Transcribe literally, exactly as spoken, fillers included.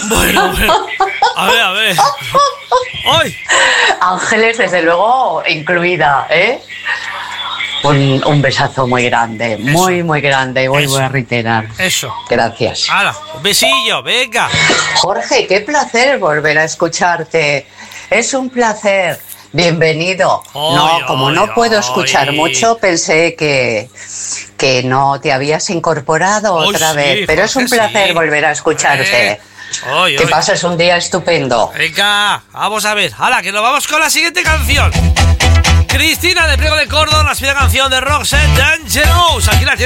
Bueno, bueno. A ver, a ver. ¡Ay! Ángeles, desde luego, incluida, ¿eh? Un, un besazo muy grande, Eso. muy, muy grande. Y vuelvo Eso. a reiterar. Eso. Gracias. ¡Hala! Un besillo, venga. Jorge, qué placer volver a escucharte. Es un placer. Bienvenido. Ay, No, como ay, no puedo escuchar ay. mucho, pensé que, que no te habías incorporado Ay, otra sí, vez. Pero es un Jorge, placer sí. volver a escucharte. Eh. Ay, Que ay. pases un día estupendo. Venga, vamos a ver. ¡Hala! Que nos vamos con la siguiente canción. Cristina de Priego de Córdoba, la siguiente canción de Roxette Dangerous. Aquí la tienes.